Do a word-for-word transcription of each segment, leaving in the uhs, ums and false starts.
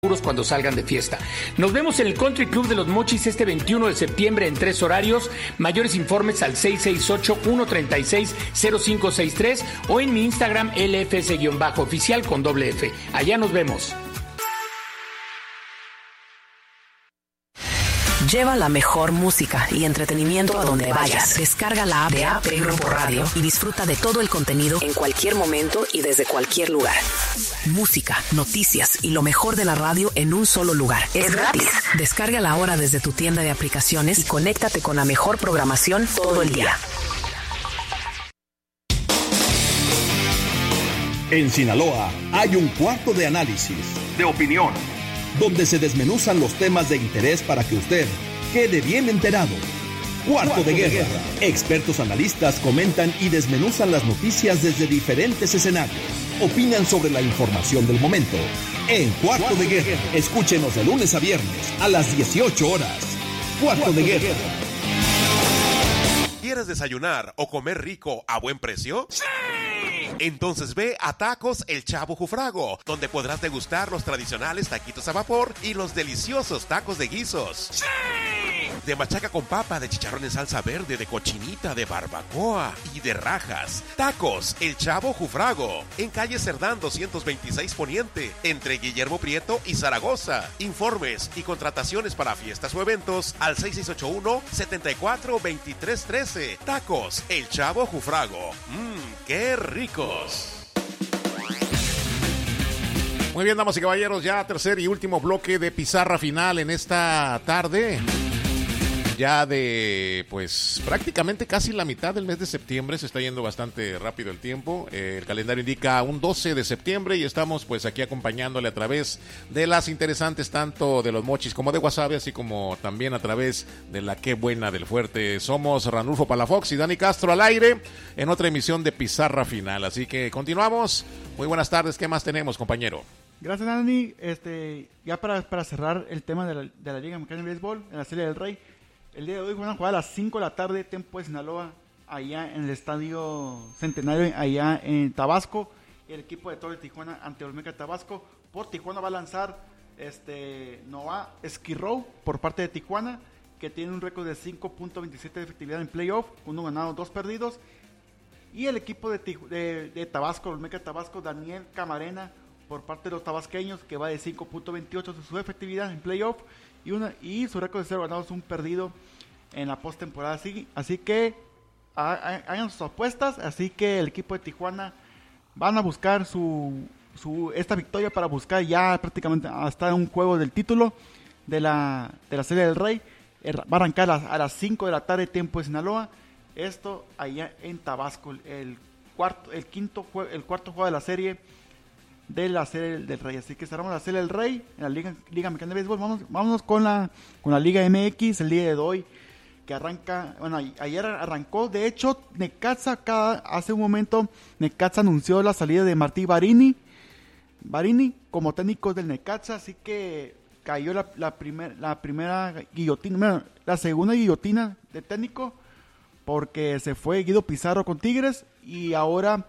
cuando salgan de fiesta. Nos vemos en el Country Club de los Mochis este veintiuno de septiembre en tres horarios. Mayores informes al seis seis ocho, uno tres seis, cero cinco seis tres o en mi Instagram L F S-oficial con doble F. Allá nos vemos. Lleva la mejor música y entretenimiento a donde vayas. Descarga la app de A P Grupo Radio y disfruta de todo el contenido en cualquier momento y desde cualquier lugar. Música, noticias y lo mejor de la radio en un solo lugar. Es gratis. Descárgala ahora desde tu tienda de aplicaciones y conéctate con la mejor programación todo el día. En Sinaloa hay un cuarto de análisis, de opinión, donde se desmenuzan los temas de interés para que usted quede bien enterado. Cuarto, Cuarto de, guerra. de Guerra. Expertos analistas comentan y desmenuzan las noticias desde diferentes escenarios. Opinan sobre la información del momento. En Cuarto, Cuarto de, de Guerra. Guerra. Escúchenos de lunes a viernes a las dieciocho horas. Cuarto, Cuarto de, de Guerra. Guerra. ¿Quieres desayunar o comer rico a buen precio? ¡Sí! Entonces ve a Tacos El Chavo Jufrago, donde podrás degustar los tradicionales taquitos a vapor y los deliciosos tacos de guisos. ¡Sí! De machaca con papa, de chicharrón en salsa verde, de cochinita, de barbacoa y de rajas. Tacos El Chavo Jufrago, en calle Cerdán doscientos veintiséis Poniente, entre Guillermo Prieto y Zaragoza. Informes y contrataciones para fiestas o eventos al seis seis ocho uno, siete cuatro, dos tres uno tres. Tacos El Chavo Jufrago. Mmm, qué ricos. Muy bien, damas y caballeros, ya tercer y último bloque de pizarra final en esta tarde. Ya de, pues, prácticamente casi la mitad del mes de septiembre, se está yendo bastante rápido el tiempo. Eh, el calendario indica un doce de septiembre y estamos, pues, aquí acompañándole a través de las interesantes, tanto de los Mochis como de Guasave, así como también a través de la Qué Buena del Fuerte. Somos Ranulfo Palafox y Dani Castro al aire en otra emisión de Pizarra Final. Así que continuamos. Muy buenas tardes. ¿Qué más tenemos, compañero? Gracias, Dani. Este, ya para, para cerrar el tema de la, de la Liga Mexicana de Béisbol, en la Serie del Rey. El día de hoy van a jugar a las cinco de la tarde, tiempo de Sinaloa, allá en el Estadio Centenario, allá en Tabasco. El equipo de Torre de Tijuana ante Olmeca Tabasco. Por Tijuana va a lanzar este Noah Esquirrow por parte de Tijuana, que tiene un récord de cinco punto veintisiete de efectividad en playoff, uno ganado, dos perdidos. Y el equipo de, de, de Tabasco, Olmeca Tabasco, Daniel Camarena, por parte de los tabasqueños, que va de cinco punto veintiocho de su efectividad en playoff. Y, una, y su récord de cero ganados, un perdido en la postemporada. Así, así que hagan sus apuestas. Así que el equipo de Tijuana van a buscar su, su esta victoria para buscar ya prácticamente hasta un juego del título de la, de la Serie del Rey. Va a arrancar a, a las cinco de la tarde, tiempo de Sinaloa. Esto allá en Tabasco. El cuarto, el quinto, el cuarto juego de la serie. de la Serie del Rey. Así que cerramos la Serie del Rey en la Liga, Liga Mexicana de Béisbol. Vamos, vámonos con la, con la Liga M X el día de hoy, que arranca, bueno, ayer arrancó. De hecho, Necaxa, cada, hace un momento, Necaxa anunció la salida de Martí Barini, Barini como técnico del Necaxa, así que cayó la, la, primer, la primera guillotina, bueno, la segunda guillotina de técnico, porque se fue Guido Pizarro con Tigres, y ahora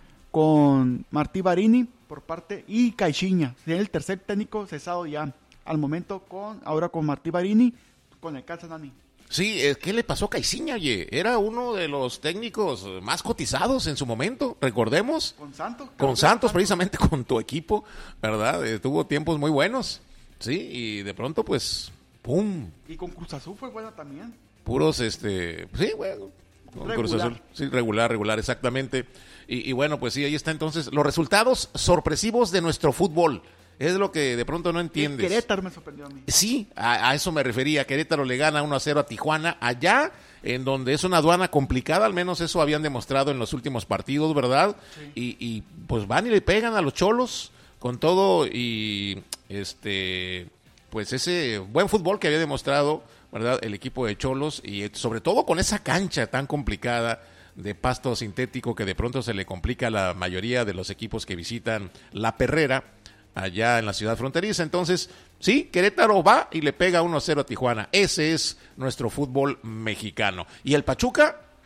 con Martí Barini por parte, y Caixinha, el tercer técnico cesado ya al momento, con ahora con Martí Barini, con el Necaxa, Dani. Sí, ¿qué le pasó a Caixinha, oye? Era uno de los técnicos más cotizados en su momento, recordemos. Con Santos. Con Santos, precisamente con tu equipo, ¿verdad? Eh, tuvo tiempos muy buenos, sí, y de pronto, pues, ¡pum! Y con Cruz Azul fue buena también. Puros, este, sí, bueno, con regular. Cruz Azul, sí, regular, regular, exactamente. Y, y bueno, pues sí, ahí está entonces los resultados sorpresivos de nuestro fútbol. Es lo que de pronto no entiendes. El Querétaro me sorprendió a mí. Sí, a, a eso me refería. Querétaro le gana uno a cero a Tijuana, allá en donde es una aduana complicada, al menos eso habían demostrado en los últimos partidos, ¿verdad? Sí. Y, y pues van y le pegan a los Cholos con todo y este pues ese buen fútbol que había demostrado, ¿verdad? El equipo de Cholos, y sobre todo con esa cancha tan complicada de pasto sintético que de pronto se le complica a la mayoría de los equipos que visitan La Perrera, allá en la ciudad fronteriza. Entonces, sí, Querétaro va y le pega uno a cero a Tijuana. Ese es nuestro fútbol mexicano. Y el Pachuca,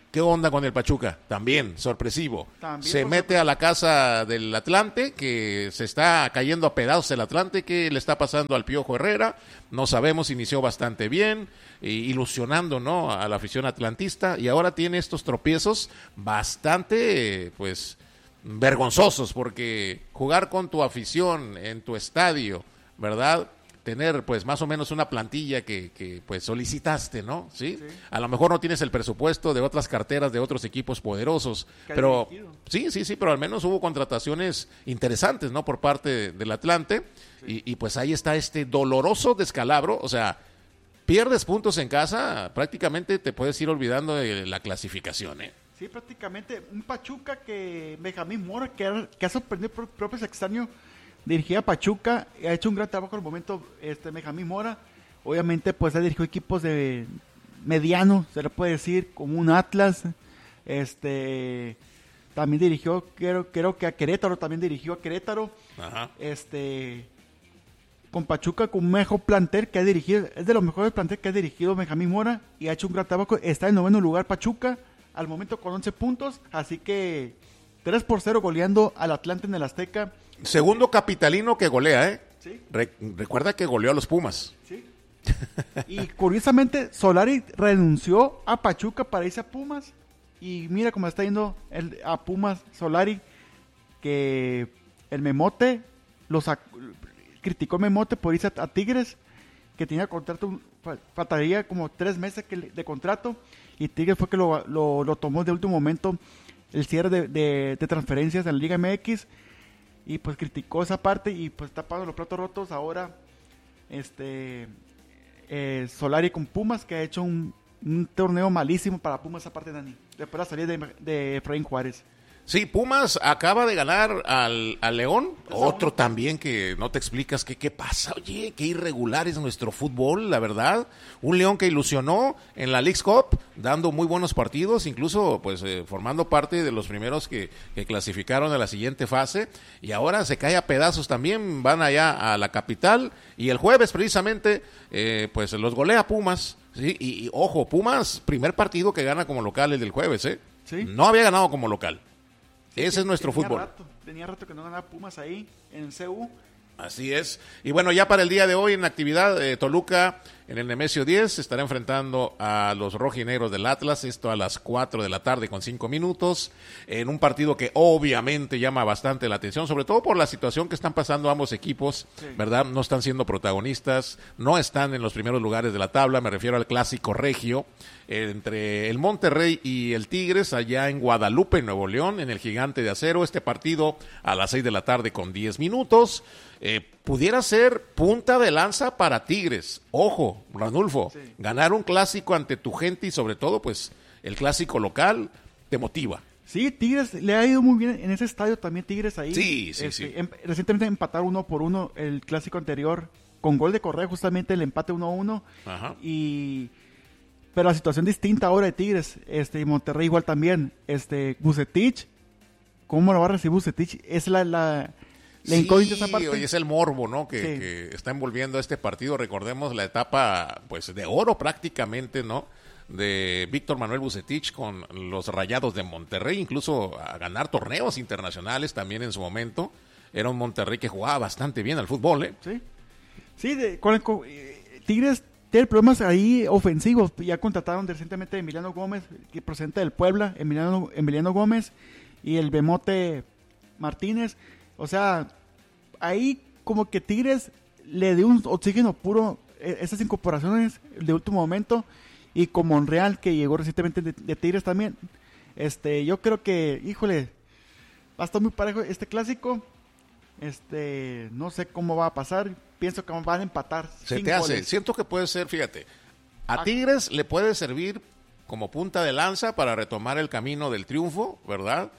¿Qué onda con el Pachuca? También, sorpresivo. También se mete a la casa del Atlante, que se está cayendo a pedazos el Atlante. ¿Qué le está pasando al Piojo Herrera? No sabemos, inició bastante bien, eh, ilusionando, ¿no?, a la afición atlantista, y ahora tiene estos tropiezos bastante, eh, pues, vergonzosos, porque jugar con tu afición en tu estadio, ¿verdad?, tener pues más o menos una plantilla que, que pues solicitaste, ¿no? ¿Sí? ¿Sí? A lo mejor no tienes el presupuesto de otras carteras de otros equipos poderosos, pero dirigido. sí, sí, sí, pero al menos hubo contrataciones interesantes, ¿no?, por parte del Atlante, sí. y, y pues ahí está este doloroso descalabro, o sea, pierdes puntos en casa, prácticamente te puedes ir olvidando de la clasificación, ¿eh? Sí, prácticamente un Pachuca que Benjamín Mora, que ha, que ha sorprendido por propios extraños, dirigía a Pachuca, ha hecho un gran trabajo en el momento, este Benjamín Mora. Obviamente pues ha dirigido equipos de mediano, se le puede decir, como un Atlas, este también dirigió, creo, creo que a Querétaro, también dirigió a Querétaro. Ajá. Este con Pachuca, con un mejor plantel que ha dirigido, es de los mejores planteles que ha dirigido Benjamín Mora, y ha hecho un gran trabajo. Está en noveno lugar Pachuca, al momento con once puntos, así que tres por cero goleando al Atlante en el Azteca. Segundo capitalino que golea, ¿eh? Sí. Re- recuerda que goleó a los Pumas. Sí. Y curiosamente, Solari renunció a Pachuca para irse a Pumas. Y mira cómo está yendo el, a Pumas Solari, que el Memote, los ac- criticó a Memote por irse a, a Tigres, que tenía contrato, faltaría como tres meses que, de contrato, y Tigres fue que lo, lo, lo tomó de último momento, el cierre de, de, de transferencias en la Liga M X, y pues criticó esa parte y pues está pagando los platos rotos ahora este eh, Solari con Pumas, que ha hecho un, un torneo malísimo para Pumas esa parte, Dani, después de la salida de, de Efraín Juárez. Sí, Pumas acaba de ganar al, al León, otro también que no te explicas qué qué pasa. Oye, qué irregular es nuestro fútbol, la verdad. Un León que ilusionó en la Leagues Cup, dando muy buenos partidos, incluso pues eh, formando parte de los primeros que, que clasificaron a la siguiente fase, y ahora se cae a pedazos también, van allá a la capital, y el jueves precisamente eh, pues los golea Pumas, ¿sí? Y, y ojo, Pumas, primer partido que gana como local el del jueves, ¿eh? ¿Sí? No había ganado como local. Sí, ese es nuestro tenía fútbol. Rato, tenía rato que no ganaba Pumas ahí en C U. Así es. Y bueno, ya para el día de hoy en actividad, eh, Toluca en el Nemesio diez estará enfrentando a los rojinegros del Atlas, esto a las cuatro de la tarde con cinco minutos, en un partido que obviamente llama bastante la atención, sobre todo por la situación que están pasando ambos equipos, sí. ¿verdad? No están siendo protagonistas, no están en los primeros lugares de la tabla, me refiero al clásico regio, eh, entre el Monterrey y el Tigres, allá en Guadalupe, Nuevo León, en el Gigante de Acero, este partido a las seis de la tarde con diez minutos, eh, pudiera ser punta de lanza para Tigres. Ojo, Ranulfo, sí. ganar un clásico ante tu gente y sobre todo, pues, el clásico local te motiva. Sí, Tigres le ha ido muy bien en ese estadio también, Tigres ahí. Sí, sí, este, sí. Em, recientemente empataron uno por uno el clásico anterior, con gol de Correa, justamente el empate uno a uno. Ajá. Y... pero la situación distinta ahora de Tigres, este, y Monterrey igual también, este, Vucetich, ¿cómo lo va a recibir Vucetich? Es la... la La sí, incógnita esa parte. Oye, es el morbo, ¿no? Que, sí. que está envolviendo a este partido. Recordemos la etapa, pues, de oro prácticamente, ¿no? De Víctor Manuel Vucetich con los Rayados de Monterrey, incluso a ganar torneos internacionales también en su momento. Era un Monterrey que jugaba bastante bien al fútbol, ¿eh? Sí, sí, de, con el, con, eh, Tigres tiene problemas ahí ofensivos. Ya contrataron recientemente a Emiliano Gómez, que procedente del Puebla, Emiliano, Emiliano Gómez, y el Bemote Martínez. O sea, ahí como que Tigres le dio un oxígeno puro, esas incorporaciones de último momento, y con Monreal, que llegó recientemente de, de Tigres también. Este, yo creo que, híjole, va a estar muy parejo este clásico. Este, no sé cómo va a pasar, pienso que van a empatar. Se te hace, goles. Siento que puede ser, fíjate, a Tigres le puede servir como punta de lanza para retomar el camino del triunfo, ¿verdad?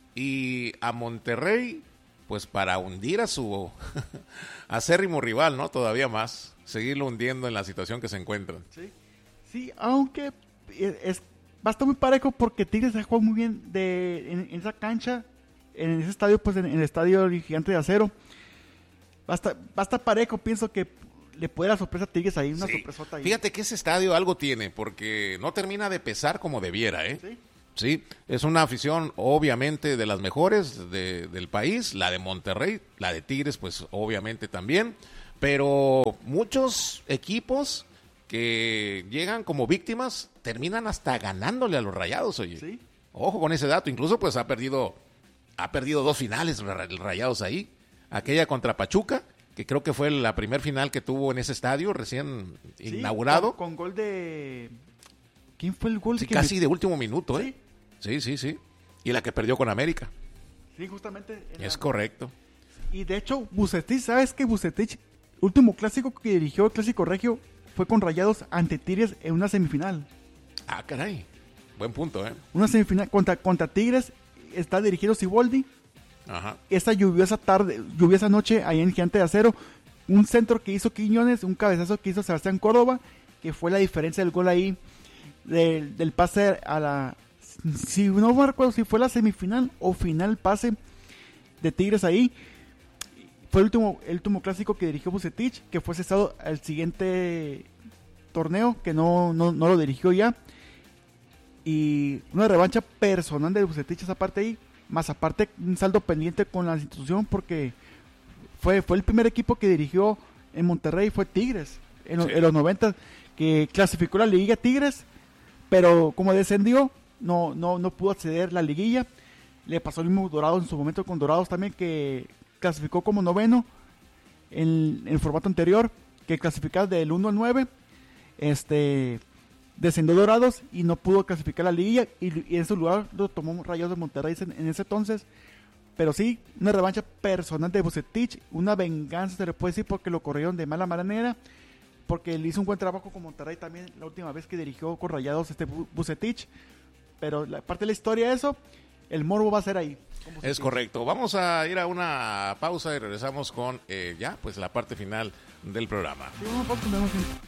Y a Monterrey, pues para hundir a su acérrimo rival, ¿no? Todavía más, seguirlo hundiendo en la situación que se encuentran. Sí, sí, aunque es, va a estar muy parejo porque Tigres ha jugado muy bien de, en, en esa cancha, en ese estadio, pues en, en el estadio Gigante de Acero. Va a estar, va a estar parejo, pienso que le puede dar sorpresa a Tigres ahí, una sí. sorpresota ahí. Fíjate que ese estadio algo tiene, porque no termina de pesar como debiera, ¿eh? Sí. Sí, es una afición obviamente de las mejores de, del país, la de Monterrey, la de Tigres pues obviamente también, pero muchos equipos que llegan como víctimas terminan hasta ganándole a los Rayados, oye. Sí. Ojo con ese dato, incluso pues ha perdido ha perdido dos finales Rayados ahí, aquella contra Pachuca, que creo que fue la primer final que tuvo en ese estadio recién sí, inaugurado. Con, con gol de... ¿Quién fue el gol? Sí, que casi me... de último minuto, ¿eh? Sí. Sí, sí, sí. Y la que perdió con América. Sí, justamente. Es la... correcto. Y de hecho, Vucetich, ¿sabes qué? Vucetich, último clásico que dirigió, el Clásico Regio, fue con Rayados ante Tigres en una semifinal. Ah, caray. Buen punto, ¿eh? Una semifinal contra, contra Tigres, está dirigido Siboldi. Ajá. Esta lluviosa tarde, lluviosa noche, ahí en Gigante de Acero, un centro que hizo Quiñones, un cabezazo que hizo Sebastián Córdoba, que fue la diferencia del gol ahí, del, del pase a la... Si no me recuerdo si fue la semifinal o final pase de Tigres ahí. Fue el último, el último clásico que dirigió Vucetich, que fue cesado al siguiente torneo, que no, no, no lo dirigió ya. Y una revancha personal de Vucetich esa parte ahí, más aparte un saldo pendiente con la institución, porque fue, fue el primer equipo que dirigió en Monterrey, fue Tigres, en, sí. en los noventa, que clasificó la liguilla Tigres, pero como descendió, no, no, no pudo acceder a la liguilla. Le pasó el mismo Dorados en su momento con Dorados también, que clasificó como noveno en, en el formato anterior, que clasificaba del uno al nueve, este, descendió Dorados y no pudo clasificar la liguilla, y, y en su lugar lo tomó Rayados de Monterrey en, en ese entonces. Pero sí, una revancha personal de Vucetich, una venganza se le puede decir, porque lo corrieron de mala manera, porque le hizo un buen trabajo con Monterrey también la última vez que dirigió con Rayados este Vucetich. Pero la parte de la historia de eso, el morbo va a ser ahí. Es correcto. Vamos a ir a una pausa y regresamos con eh, ya pues la parte final del programa. Sí, vamos a pausa,